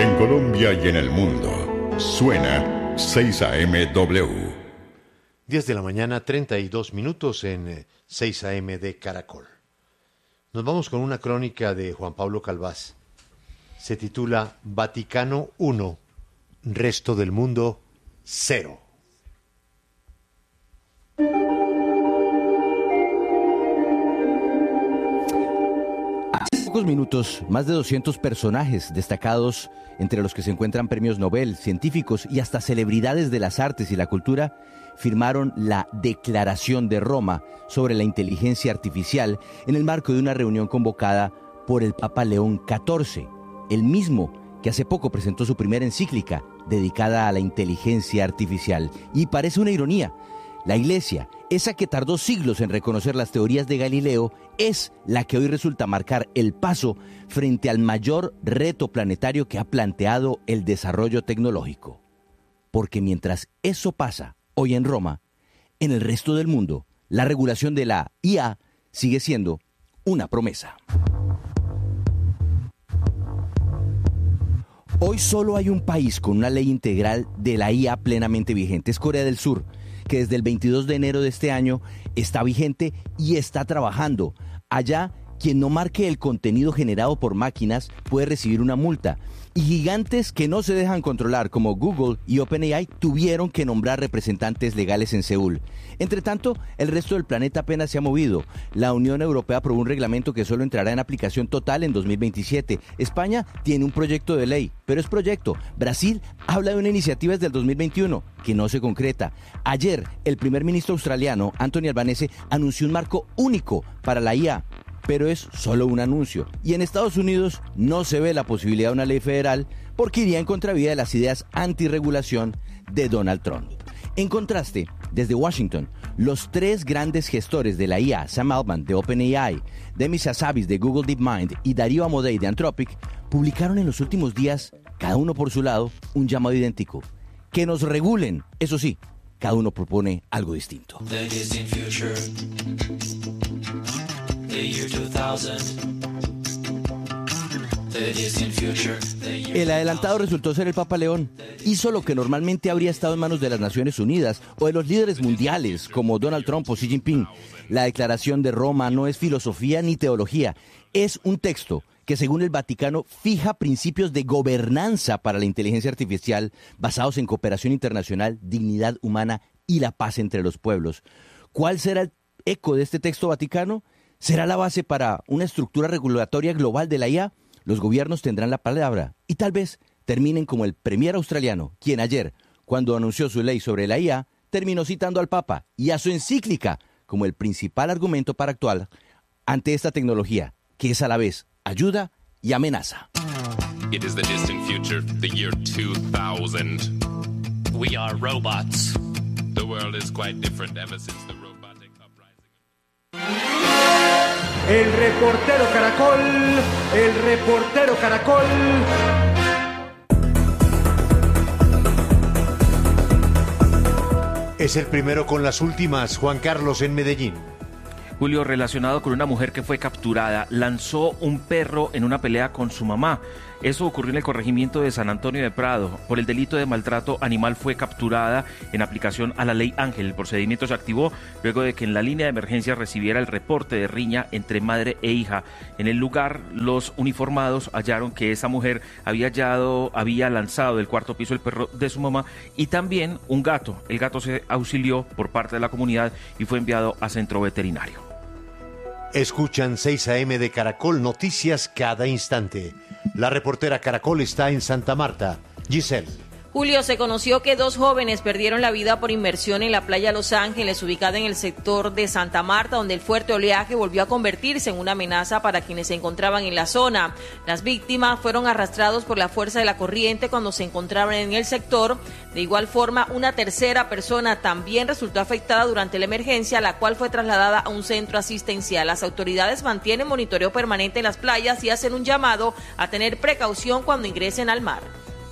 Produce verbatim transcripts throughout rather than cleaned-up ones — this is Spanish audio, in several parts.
En Colombia y en el mundo, suena seis A M W. diez de la mañana, treinta y dos minutos en seis A M de Caracol. Nos vamos con una crónica de Juan Pablo Calvás. Se titula Vaticano uno, resto del mundo cero. Hace pocos minutos, más de doscientos personajes destacados, entre los que se encuentran premios Nobel, científicos y hasta celebridades de las artes y la cultura, firmaron la Declaración de Roma sobre la inteligencia artificial en el marco de una reunión convocada por el Papa León catorce, el mismo que hace poco presentó su primera encíclica dedicada a la inteligencia artificial. Y parece una ironía, la Iglesia, esa que tardó siglos en reconocer las teorías de Galileo, es la que hoy resulta marcar el paso frente al mayor reto planetario que ha planteado el desarrollo tecnológico. Porque mientras eso pasa hoy en Roma, en el resto del mundo, la regulación de la I A sigue siendo una promesa. Hoy solo hay un país con una ley integral de la I A plenamente vigente, es Corea del Sur, que desde el veintidós de enero de este año está vigente y está trabajando. Allá, quien no marque el contenido generado por máquinas puede recibir una multa. Y gigantes que no se dejan controlar, como Google y OpenAI, tuvieron que nombrar representantes legales en Seúl. Entre tanto, el resto del planeta apenas se ha movido. La Unión Europea aprobó un reglamento que solo entrará en aplicación total en dos mil veintisiete. España tiene un proyecto de ley, pero es proyecto. Brasil habla de una iniciativa desde el dos mil veintiuno, que no se concreta. Ayer, el primer ministro australiano, Anthony Albanese, anunció un marco único para la I A. Pero es solo un anuncio. Y en Estados Unidos no se ve la posibilidad de una ley federal porque iría en contravía de las ideas antirregulación de Donald Trump. En contraste, desde Washington, los tres grandes gestores de la I A, Sam Altman de OpenAI, Demis Hassabis de Google DeepMind y Darío Amodei de Anthropic, publicaron en los últimos días, cada uno por su lado, un llamado idéntico. Que nos regulen, eso sí, cada uno propone algo distinto. El adelantado resultó ser el Papa León. Hizo lo que normalmente habría estado en manos de las Naciones Unidas o de los líderes mundiales como Donald Trump o Xi Jinping. La Declaración de Roma no es filosofía ni teología. Es un texto que, según el Vaticano, fija principios de gobernanza para la inteligencia artificial basados en cooperación internacional, dignidad humana y la paz entre los pueblos. ¿Cuál será el eco de este texto vaticano? ¿Será la base para una estructura regulatoria global de la I A? Los gobiernos tendrán la palabra y tal vez terminen como el premier australiano, quien ayer, cuando anunció su ley sobre la I A, terminó citando al Papa y a su encíclica como el principal argumento para actuar ante esta tecnología, que es a la vez ayuda y amenaza. It is the distant future, the year two thousand. We are robots. The world is quite different ever since the robotic uprising. El reportero Caracol, el reportero Caracol. Es el primero con las últimas, Juan Carlos, en Medellín. Julio, relacionado con una mujer que fue capturada, lanzó un perro en una pelea con su mamá. Eso ocurrió en el corregimiento de San Antonio de Prado. Por el delito de maltrato animal fue capturada en aplicación a la ley Ángel. El procedimiento se activó luego de que en la línea de emergencia recibiera el reporte de riña entre madre e hija. En el lugar, los uniformados hallaron que esa mujer había, hallado, había lanzado del cuarto piso el perro de su mamá y también un gato. El gato se auxilió por parte de la comunidad y fue enviado a centro veterinario. Escuchan seis A M de Caracol, noticias cada instante. La reportera Caracol está en Santa Marta. Giselle. Julio, se conoció que dos jóvenes perdieron la vida por inmersión en la playa Los Ángeles, ubicada en el sector de Santa Marta, donde el fuerte oleaje volvió a convertirse en una amenaza para quienes se encontraban en la zona. Las víctimas fueron arrastrados por la fuerza de la corriente cuando se encontraban en el sector. De igual forma, una tercera persona también resultó afectada durante la emergencia, la cual fue trasladada a un centro asistencial. Las autoridades mantienen monitoreo permanente en las playas y hacen un llamado a tener precaución cuando ingresen al mar.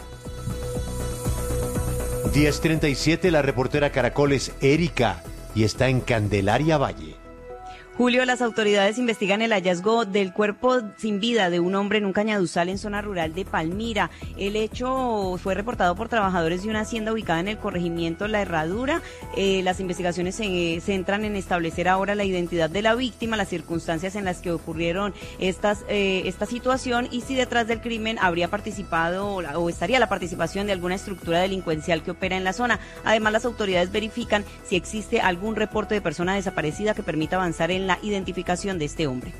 diez treinta y siete, la reportera Caracol es Erika y está en Candelaria Valle. Julio, las autoridades investigan el hallazgo del cuerpo sin vida de un hombre en un cañaduzal en zona rural de Palmira. El hecho fue reportado por trabajadores de una hacienda ubicada en el corregimiento La Herradura. Eh, las investigaciones se centran en establecer ahora la identidad de la víctima, las circunstancias en las que ocurrieron estas, eh, esta situación y si detrás del crimen habría participado o estaría la participación de alguna estructura delincuencial que opera en la zona. Además, las autoridades verifican si existe algún reporte de persona desaparecida que permita avanzar en la identificación de este hombre.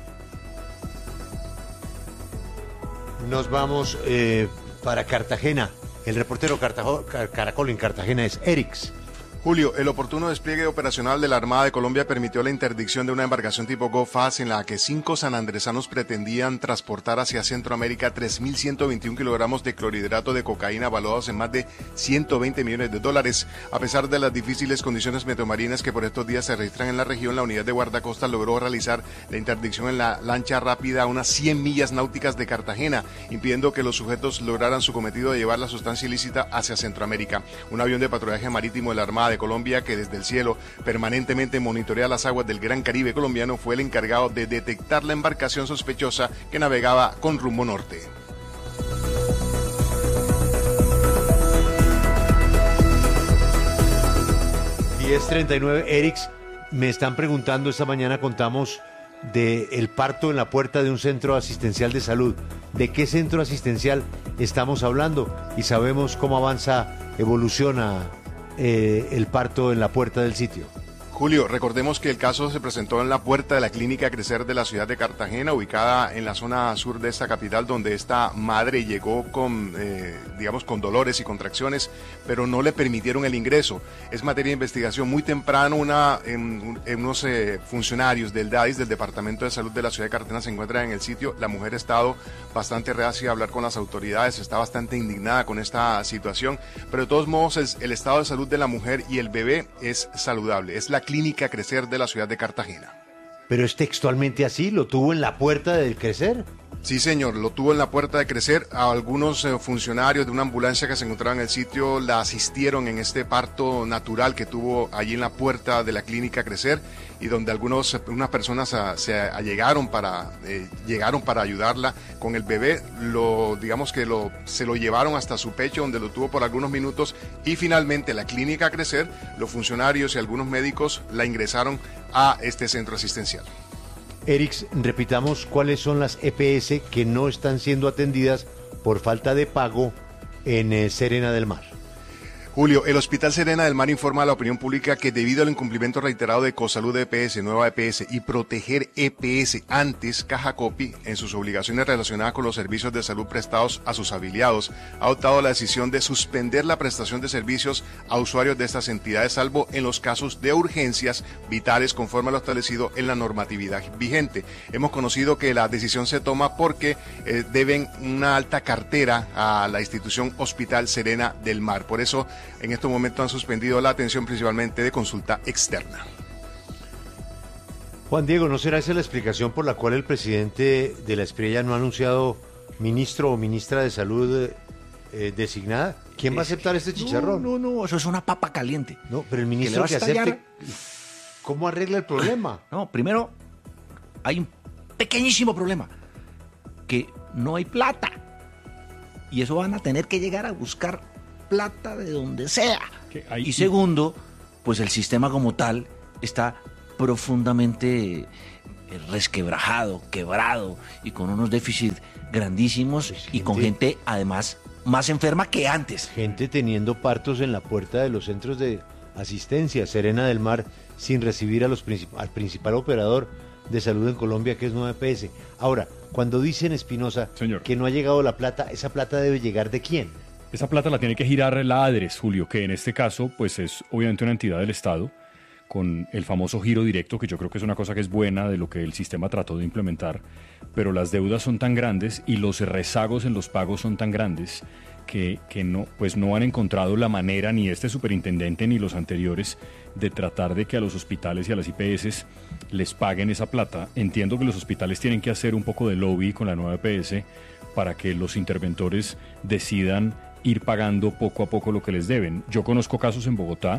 Nos vamos eh, para Cartagena. El reportero Cartajo, Caracol en Cartagena es Erix. Julio, el oportuno despliegue operacional de la Armada de Colombia permitió la interdicción de una embarcación tipo Go-Fast en la que cinco sanandresanos pretendían transportar hacia Centroamérica tres mil ciento veintiún kilogramos de clorhidrato de cocaína valuados en más de ciento veinte millones de dólares. A pesar de las difíciles condiciones meteomarinas que por estos días se registran en la región, la unidad de guardacostas logró realizar la interdicción en la lancha rápida a unas cien millas náuticas de Cartagena, impidiendo que los sujetos lograran su cometido de llevar la sustancia ilícita hacia Centroamérica. Un avión de patrullaje marítimo de la Armada de Colombia, que desde el cielo permanentemente monitorea las aguas del Gran Caribe colombiano, fue el encargado de detectar la embarcación sospechosa que navegaba con rumbo norte. diez treinta y nueve, Erix, me están preguntando, esta mañana contamos del parto en la puerta de un centro asistencial de salud. ¿De qué centro asistencial estamos hablando? Y sabemos cómo avanza, evoluciona Eh, el parto en la puerta del sitio. Julio, recordemos que el caso se presentó en la puerta de la Clínica Crecer de la ciudad de Cartagena, ubicada en la zona sur de esta capital, donde esta madre llegó con, eh, digamos, con dolores y contracciones, pero no le permitieron el ingreso. Es materia de investigación. Muy temprano, una, en, en unos eh, funcionarios del D A I S, del Departamento de Salud de la ciudad de Cartagena, se encuentran en el sitio. La mujer ha estado bastante reacia a hablar con las autoridades, está bastante indignada con esta situación, pero de todos modos el, el estado de salud de la mujer y el bebé es saludable. Es la Clínica Crecer de la ciudad de Cartagena. ¿Pero es textualmente así? ¿Lo tuvo en la puerta del Crecer? Sí, señor, lo tuvo en la puerta de Crecer. A algunos eh, funcionarios de una ambulancia que se encontraban en el sitio la asistieron en este parto natural que tuvo allí en la puerta de la Clínica Crecer, y donde algunos, unas personas a, se allegaron para, eh, llegaron para ayudarla con el bebé. Lo, digamos que lo, se lo llevaron hasta su pecho, donde lo tuvo por algunos minutos, y finalmente la Clínica Crecer, los funcionarios y algunos médicos la ingresaron a este centro asistencial. Erix, repitamos cuáles son las E P S que no están siendo atendidas por falta de pago en eh, Serena del Mar. Julio, el Hospital Serena del Mar informa a la opinión pública que debido al incumplimiento reiterado de Cosalud E P S, Nueva E P S y Proteger E P S, antes Caja Copy, en sus obligaciones relacionadas con los servicios de salud prestados a sus afiliados, ha adoptado la decisión de suspender la prestación de servicios a usuarios de estas entidades, salvo en los casos de urgencias vitales conforme a lo establecido en la normatividad vigente. Hemos conocido que la decisión se toma porque eh, deben una alta cartera a la institución Hospital Serena del Mar. Por eso, en estos momentos han suspendido la atención principalmente de consulta externa. Juan Diego, ¿no será esa la explicación por la cual el presidente de la Espriella no ha anunciado ministro o ministra de Salud eh, designada? ¿Quién va a aceptar este chicharrón? No, no, no, eso es una papa caliente. No, pero el ministro que, que acepte, ¿cómo arregla el problema? No, primero, hay un pequeñísimo problema, que no hay plata. Y eso van a tener que llegar a buscar plata de donde sea. Hay... Y segundo, pues el sistema como tal está profundamente resquebrajado, quebrado y con unos déficits grandísimos, pues gente, y con gente además más enferma que antes. Gente teniendo partos en la puerta de los centros de asistencia Serena del Mar sin recibir a los princip- al principal operador de salud en Colombia, que es Nueva E P S. Ahora, cuando dicen, Espinosa, que no ha llegado la plata, ¿esa plata debe llegar de quién? Esa plata la tiene que girar la ADRES, Julio, que en este caso pues es obviamente una entidad del Estado, con el famoso giro directo, que yo creo que es una cosa que es buena de lo que el sistema trató de implementar, pero las deudas son tan grandes y los rezagos en los pagos son tan grandes que, que no, pues no han encontrado la manera, ni este superintendente ni los anteriores, de tratar de que a los hospitales y a las I P S les paguen esa plata. Entiendo que los hospitales tienen que hacer un poco de lobby con la nueva E P S para que los interventores decidan ir pagando poco a poco lo que les deben. Yo conozco casos en Bogotá,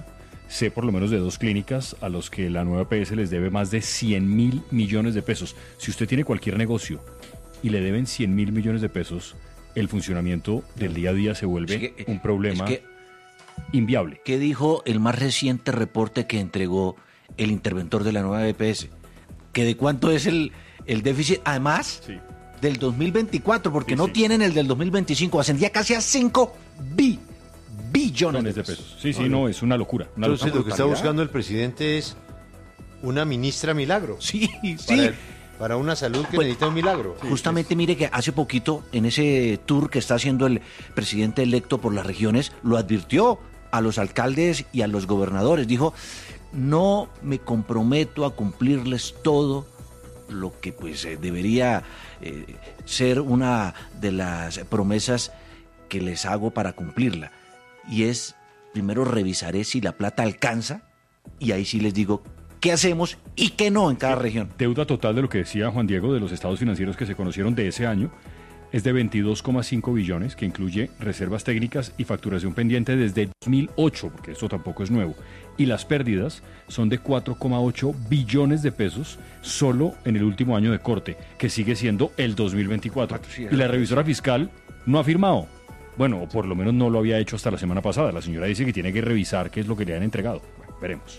sé por lo menos de dos clínicas a los que la nueva E P S les debe más de cien mil millones de pesos. Si usted tiene cualquier negocio y le deben cien mil millones de pesos, el funcionamiento del día a día se vuelve es que, un problema es que, inviable. ¿Qué dijo el más reciente reporte que entregó el interventor de la nueva E P S? ¿Que de cuánto es el, el déficit? Además, sí. del dos mil veinticuatro, porque sí, no sí. tienen el del dos mil veinticinco, ascendía casi a cinco bi, billones de pesos. pesos. Sí, sí, no, es una locura. Una Entonces locura. lo que está buscando el presidente es una ministra milagro. Sí, sí. Para, el, para una salud que pues, necesita un milagro. Justamente sí, mire que hace poquito, en ese tour que está haciendo el presidente electo por las regiones, lo advirtió a los alcaldes y a los gobernadores. Dijo, no me comprometo a cumplirles todo lo que pues eh, debería eh, ser una de las promesas que les hago para cumplirla. Y es, primero revisaré si la plata alcanza y ahí sí les digo qué hacemos y qué no en cada región. Deuda total de lo que decía Juan Diego de los estados financieros que se conocieron de ese año es de veintidós coma cinco billones, que incluye reservas técnicas y facturación pendiente desde dos mil ocho, porque esto tampoco es nuevo. Y las pérdidas son de cuatro coma ocho billones de pesos solo en el último año de corte, que sigue siendo el dos mil veinticuatro. Y la revisora fiscal no ha firmado. Bueno, o por lo menos no lo había hecho hasta la semana pasada. La señora dice que tiene que revisar qué es lo que le han entregado. Bueno, veremos.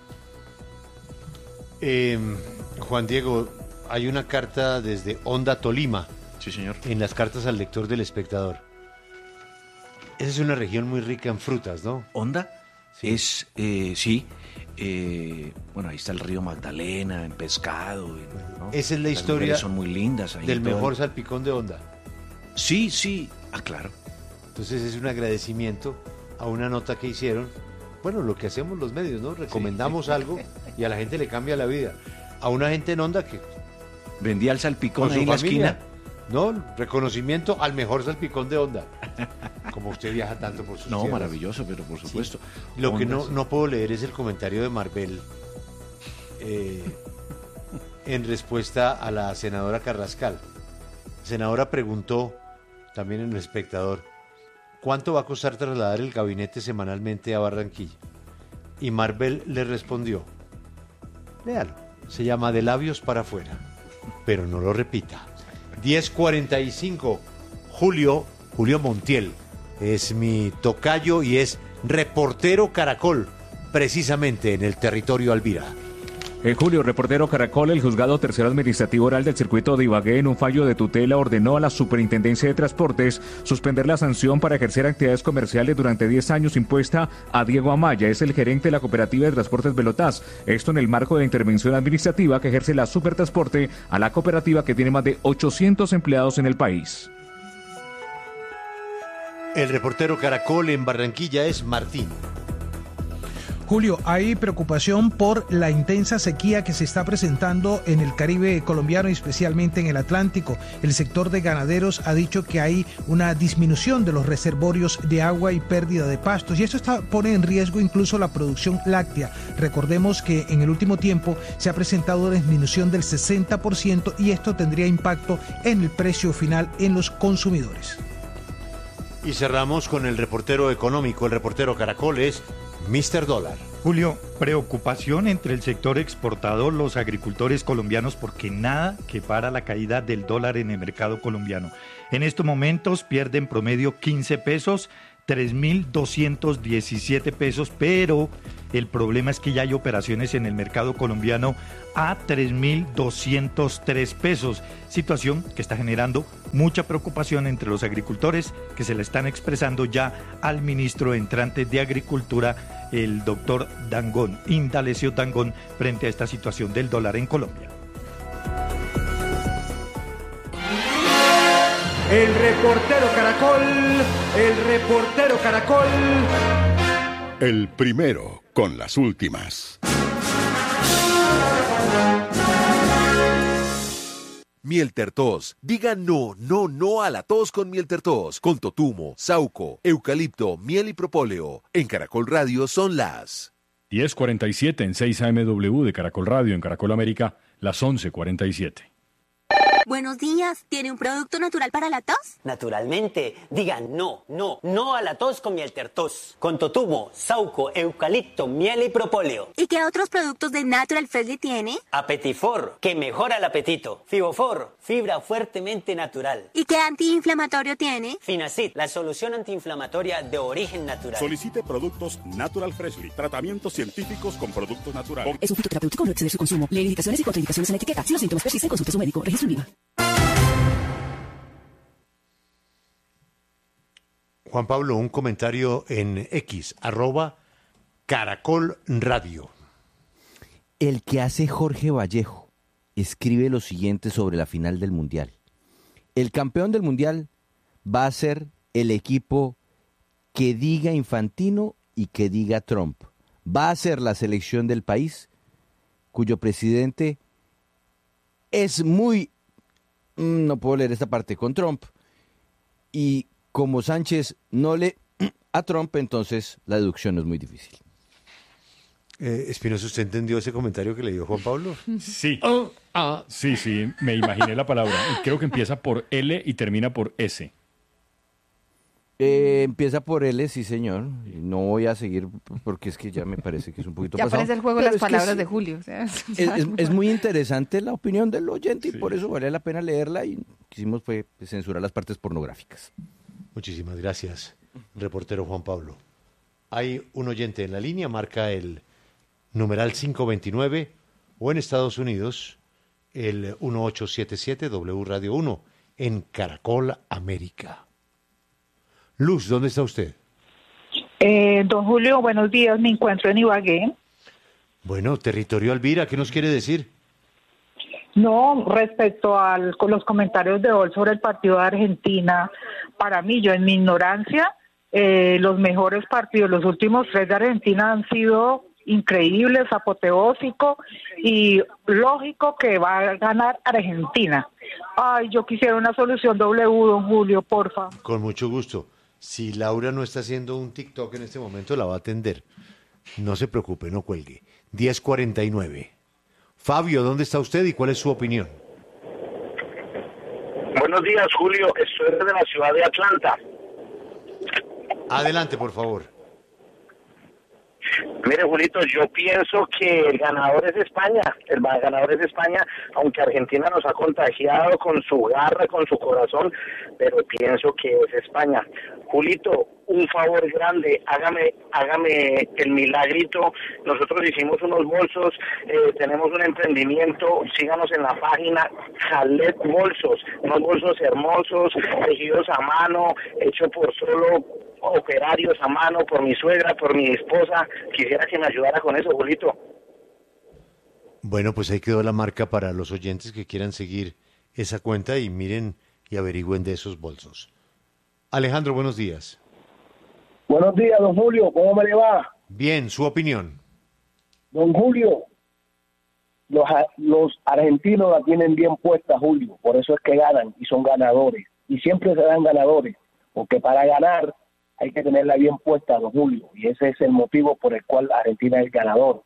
Eh, Juan Diego, hay una carta desde Honda, Tolima. Sí, señor. En las cartas al lector del Espectador. Esa es una región muy rica en frutas, ¿no? ¿Honda? Sí. Es, eh, sí. Eh, bueno, ahí está el río Magdalena, en pescado. ¿No? Esa es la Las historia son muy lindas ahí del mejor el... salpicón de Honda. Sí, sí. Ah, claro. Entonces es un agradecimiento a una nota que hicieron. Bueno, lo que hacemos los medios, ¿no? Recomendamos sí. algo y a la gente le cambia la vida. A una gente en Honda que vendía el salpicón ahí en la esquina. No, reconocimiento al mejor salpicón de Honda. Como usted viaja tanto por sus No, tierras. maravilloso, pero por supuesto. Sí. Lo Honda, que no, sí. no puedo leer es el comentario de Marvel eh, en respuesta a la senadora Carrascal. La senadora preguntó, también en El Espectador, ¿cuánto va a costar trasladar el gabinete semanalmente a Barranquilla? Y Marvel le respondió, léalo, se llama De labios para afuera, pero no lo repita. diez cuarenta y cinco, Julio, Julio Montiel, es mi tocayo y es reportero Caracol, precisamente en el territorio Alvira. En julio, reportero Caracol, el juzgado tercero administrativo oral del circuito de Ibagué, en un fallo de tutela, ordenó a la Superintendencia de Transportes suspender la sanción para ejercer actividades comerciales durante diez años impuesta a Diego Amaya, es el gerente de la cooperativa de transportes Velotaz. Esto en el marco de intervención administrativa que ejerce la Supertransporte a la cooperativa que tiene más de ochocientos empleados en el país. El reportero Caracol en Barranquilla es Martín. Julio, hay preocupación por la intensa sequía que se está presentando en el Caribe colombiano y especialmente en el Atlántico. El sector de ganaderos ha dicho que hay una disminución de los reservorios de agua y pérdida de pastos y esto está, pone en riesgo incluso la producción láctea. Recordemos que en el último tiempo se ha presentado una disminución del sesenta por ciento y esto tendría impacto en el precio final en los consumidores. Y cerramos con el reportero económico. El reportero Caracol es mister Dólar. Julio, preocupación entre el sector exportador, los agricultores colombianos, porque nada que para la caída del dólar en el mercado colombiano. En estos momentos pierden promedio quince pesos, tres mil doscientos diecisiete pesos, pero el problema es que ya hay operaciones en el mercado colombiano a tres mil doscientos tres pesos, situación que está generando mucha preocupación entre los agricultores que se le están expresando ya al ministro entrante de Agricultura, el doctor Dangond, Indalecio Dangond, frente a esta situación del dólar en Colombia. El reportero Caracol, el reportero Caracol. El primero con las últimas. Mieltertos. Diga no, no, no a la tos con Mieltertos. Con totumo, sauco, eucalipto, miel y propóleo. En Caracol Radio son las diez cuarenta y siete en seis A M W de Caracol Radio, en Caracol América, las once cuarenta y siete. Buenos días, ¿tiene un producto natural para la tos? Naturalmente, digan no, no, no a la tos con Mieltertos. Con totumo, sauco, eucalipto, miel y propóleo. ¿Y qué otros productos de Natural Freshly tiene? Apetifor, que mejora el apetito. Fibofor, fibra fuertemente natural. ¿Y qué antiinflamatorio tiene? Finacid, la solución antiinflamatoria de origen natural. Solicite productos Natural Freshly, tratamientos científicos con productos naturales. Es un fitoterapéutico, no exceder su consumo. Lee indicaciones y contraindicaciones en la etiqueta. Si los síntomas persisten, consulte a su médico. Registro INVIMA. Juan Pablo, un comentario en X, arroba Caracol Radio. El que hace Jorge Vallejo escribe lo siguiente sobre la final del Mundial. El campeón del Mundial va a ser el equipo que diga Infantino y que diga Trump. Va a ser la selección del país cuyo presidente es muy... No puedo leer esta parte con Trump. Y como Sánchez no le a Trump, entonces la deducción es muy difícil. Eh, Espinosa, ¿usted entendió ese comentario que le dio Juan Pablo? Sí. Oh, ah. Sí, sí, me imaginé la palabra. Creo que empieza por L y termina por S. Eh, empieza por L, sí señor. No voy a seguir porque es que ya me parece que es un poquito ya pasado. parece el juego de las palabras sí, de Julio. O sea, es, es, es muy interesante la opinión del oyente y sí. Por eso vale la pena leerla y quisimos fue censurar las partes pornográficas. Muchísimas gracias, reportero Juan Pablo. Hay un oyente en la línea, marca el numeral cinco veintinueve o en Estados Unidos el uno ocho siete siete W Radio uno en Caracol América. Luz, ¿dónde está usted? Eh, don Julio, buenos días, me encuentro en Ibagué. Bueno, territorio Alvira, ¿qué nos quiere decir? No, respecto a los comentarios de hoy sobre el partido de Argentina, para mí, yo en mi ignorancia, eh, los mejores partidos, los últimos tres de Argentina han sido increíbles, apoteósicos y lógico que va a ganar Argentina. Ay, yo quisiera una solución W, don Julio, porfa. Con mucho gusto. Si Laura no está haciendo un TikTok en este momento, la va a atender. No se preocupe, no cuelgue. diez cuarenta y nueve. Fabio, ¿dónde está usted y cuál es su opinión? Buenos días, Julio. Estoy desde la ciudad de Atlanta. Adelante, por favor. Mire, Julito, yo pienso que el ganador es España, el ganador es España, aunque Argentina nos ha contagiado con su garra, con su corazón, pero pienso que es España. Julito, un favor grande, hágame hágame el milagrito, nosotros hicimos unos bolsos, eh, tenemos un emprendimiento, síganos en la página Jalet Bolsos, unos bolsos hermosos, tejidos a mano, hecho por solo operarios a mano, por mi suegra, por mi esposa. Quisiera que me ayudara con eso, Julito. Bueno, pues ahí quedó la marca para los oyentes que quieran seguir esa cuenta y miren y averigüen de esos bolsos. Alejandro, buenos días. Buenos días, don Julio, ¿cómo me le va? Bien, su opinión. Don Julio, los, los argentinos la tienen bien puesta, Julio, por eso es que ganan y son ganadores. Y siempre serán ganadores, porque para ganar hay que tenerla bien puesta, don Julio, y ese es el motivo por el cual Argentina es ganador.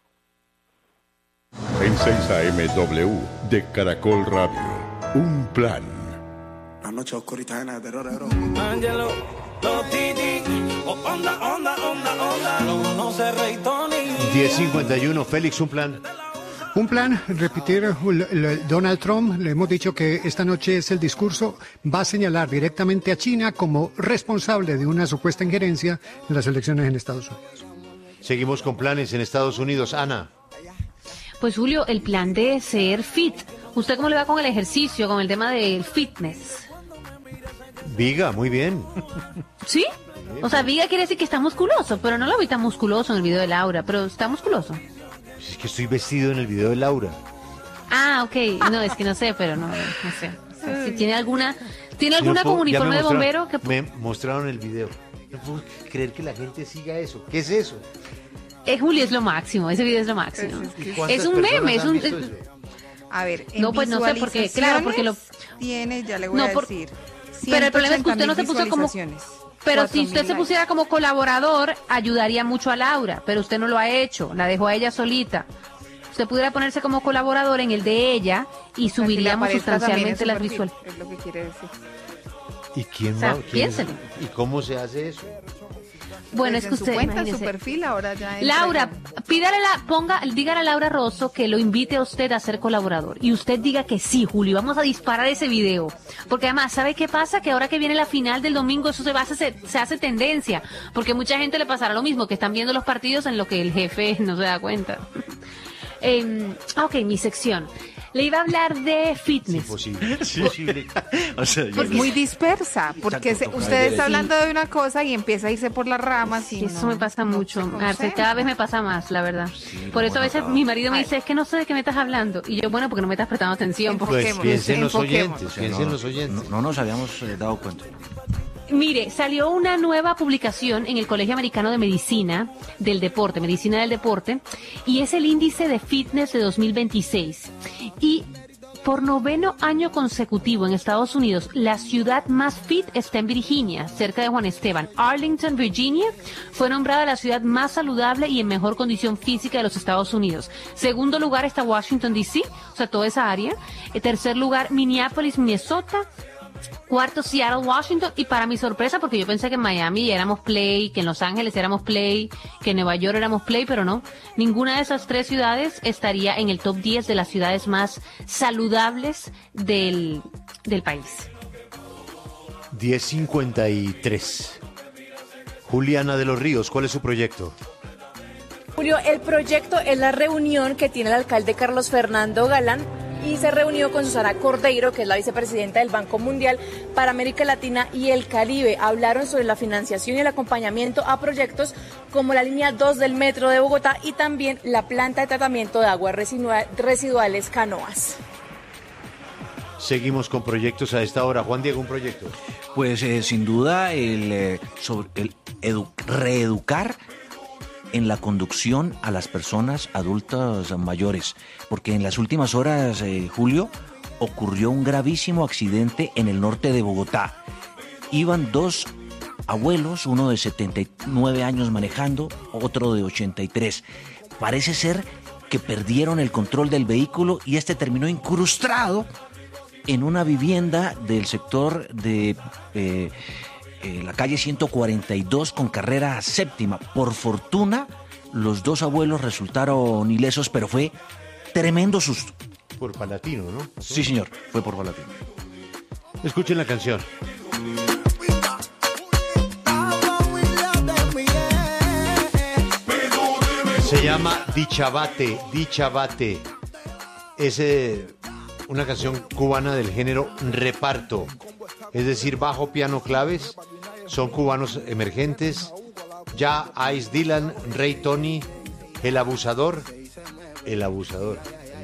En seis A M W de Caracol Radio, un plan. La noche oscurita llena de terror, Angelo, los titi, onda, onda, onda, onda, no se rey Tony. diez cincuenta y uno, Félix, un plan. Un plan, repetir, Donald Trump, le hemos dicho que esta noche es el discurso, va a señalar directamente a China como responsable de una supuesta injerencia en las elecciones en Estados Unidos. Seguimos con planes en Estados Unidos. Ana. Pues Julio, el plan de ser fit. ¿Usted cómo le va con el ejercicio, con el tema del fitness? Viga, muy bien. ¿Sí? O sea, Viga quiere decir que está musculoso, pero no lo vi tan musculoso en el video de Laura, pero está musculoso. Es que estoy vestido en el video de Laura. Ah, ok. No, es que no sé, pero no, no sé. O sea, si tiene alguna, ¿tiene alguna no puedo, como uniforme de bombero? Que... Me mostraron el video. No puedo creer que la gente siga eso. ¿Qué es eso? Eh, Julio, es lo máximo. Ese video es lo máximo. Es un meme, es un... A ver, en no, pues no sé, porque, claro, porque lo... Tiene, ya le voy no, a por... decir. Pero el problema es que usted no se puso como... Pero si usted se pusiera como colaborador, ayudaría mucho a Laura, pero usted no lo ha hecho, la dejó a ella solita. usted pudiera ponerse como colaborador en el de ella y subiríamos sustancialmente las perfil, visual. es lo que quiere decir. ¿Y quién O sea, va? quién- piénselo. ¿Y cómo se hace eso? Pues Bueno, es que en usted, su cuenta, en su imagínese. perfil, ahora ya entra Laura, en- pídale la, ponga, dígale a Laura Rosso que lo invite a usted a ser colaborador. Y usted diga que sí, Julio, vamos a disparar ese video. Porque además, ¿sabe qué pasa? Que ahora que viene la final del domingo, eso se, va a hacer- se hace tendencia. Porque mucha gente le pasará lo mismo, que están viendo los partidos en lo que el jefe no se da cuenta. Eh, ok, mi sección. Le iba a hablar de fitness. Imposible. O sea, yo- Pues muy dispersa, porque se- toca usted ver está eso. hablando de una cosa y empieza a irse por las ramas y Sí, eso no- me pasa no mucho, se Arce, concentra. cada vez me pasa más, la verdad. Por eso a veces mi marido me dice, es que no sé de qué me estás hablando. Y yo, bueno, porque no me estás prestando atención. Pues Enfoquémonos, piensen los enfoquémonos. oyentes, piensen los oyentes. No, no nos habíamos eh, dado cuenta. Mire, salió una nueva publicación en el Colegio Americano de Medicina del Deporte, Medicina del Deporte, y es el índice de fitness de dos mil veintiséis. Y por noveno año consecutivo en Estados Unidos, la ciudad más fit está en Virginia, cerca de Juan Esteban. Arlington, Virginia, fue nombrada la ciudad más saludable y en mejor condición física de los Estados Unidos. Segundo lugar está Washington, D C, o sea, toda esa área. En tercer lugar, Minneapolis, Minnesota. Cuarto, Seattle, Washington. Y para mi sorpresa, porque yo pensé que en Miami éramos play, que en Los Ángeles éramos play, que en Nueva York éramos play, pero no. Ninguna de esas tres ciudades estaría en el top diez de las ciudades más saludables del, del país. diez cincuenta y tres. Juliana de los Ríos, ¿cuál es su proyecto? Julio, el proyecto es la reunión que tiene el alcalde Carlos Fernando Galán y se reunió con Susana Cordeiro, que es la vicepresidenta del Banco Mundial para América Latina y el Caribe. Hablaron sobre la financiación y el acompañamiento a proyectos como la línea dos del metro de Bogotá y también la planta de tratamiento de aguas residua- residuales Canoas. Seguimos con proyectos a esta hora. Juan Diego, un proyecto. Pues eh, sin duda el, eh, sobre el edu- reeducar en la conducción a las personas adultas mayores, porque en las últimas horas, eh, Julio, ocurrió un gravísimo accidente en el norte de Bogotá. Iban dos abuelos, uno de setenta y nueve años manejando, otro de ochenta y tres. Parece ser que perdieron el control del vehículo y este terminó incrustado en una vivienda del sector de eh, eh, la calle ciento cuarenta y dos con carrera séptima. Por fortuna, los dos abuelos resultaron ilesos, pero fue tremendo susto. Por Palatino, ¿no? Sí, señor, fue por Palatino. Escuchen la canción. Se llama Dichabate, Dichabate. Es eh, una canción cubana del género reparto, es decir, bajo, piano, claves. Son cubanos emergentes. Ya Ice Dylan, Rey Tony, El Abusador, El Abusador.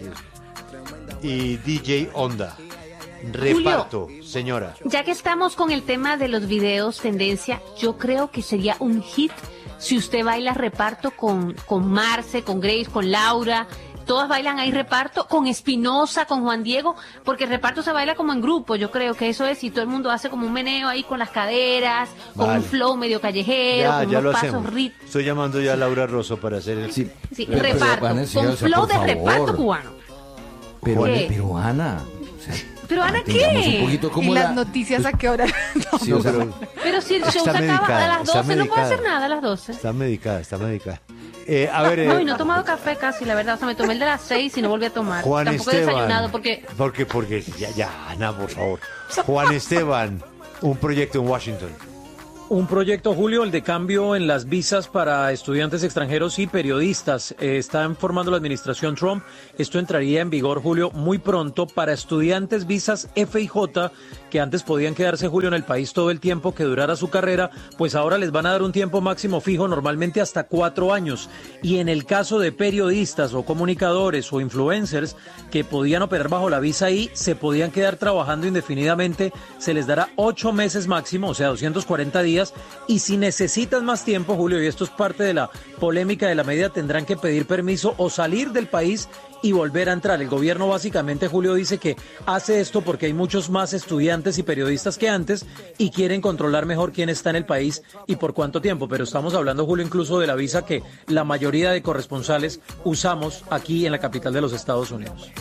Y D J Onda. Reparto, señora. Ya que estamos con el tema de los videos tendencia, yo creo que sería un hit si usted baila reparto con, con Marce, con Grace, con Laura. Todas bailan ahí reparto, con Espinosa, con Juan Diego, porque el reparto se baila como en grupo, yo creo que eso es, y todo el mundo hace como un meneo ahí con las caderas, con Vale. un flow medio callejero, Ya, con ya unos lo pasos hacemos. rit- Estoy llamando ya a Laura Rosso para hacer el... Sí, Pero- pero, reparto, Ana, sí, con o sea, flow por de favor. reparto cubano. Pero, ¿Qué? pero Ana, o sea, Pero Ana, mantengamos ¿qué? un poquito como ¿Y la- las noticias a qué hora? Sí, o sea, Pero si el show Está se acaba medicada, a las está doce, no puedo medicada. hacer nada a las doce. Está medicada, está medicada. Eh, a ver, eh, No, y no he tomado café casi, la verdad. O sea, me tomé el de las seis y no volví a tomar. Juan Tampoco he Esteban. desayunado porque... Porque, porque, ya, ya, Ana, por favor. Juan Esteban, un proyecto en Washington. Un proyecto, Julio, el de cambio en las visas para estudiantes extranjeros y periodistas. Eh, está informando la administración Trump. Esto entraría en vigor, Julio, muy pronto para estudiantes visas F y J que antes podían quedarse, Julio, en el país todo el tiempo que durara su carrera, pues ahora les van a dar un tiempo máximo fijo, normalmente hasta cuatro años. Y en el caso de periodistas o comunicadores o influencers que podían operar bajo la visa I, se podían quedar trabajando indefinidamente, se les dará ocho meses máximo, o sea, doscientos cuarenta días días, y si necesitan más tiempo, Julio, y esto es parte de la polémica de la medida, tendrán que pedir permiso o salir del país y volver a entrar. El gobierno básicamente, Julio, dice que hace esto porque hay muchos más estudiantes y periodistas que antes y quieren controlar mejor quién está en el país y por cuánto tiempo. Pero estamos hablando, Julio, incluso de la visa que la mayoría de corresponsales usamos aquí en la capital de los Estados Unidos.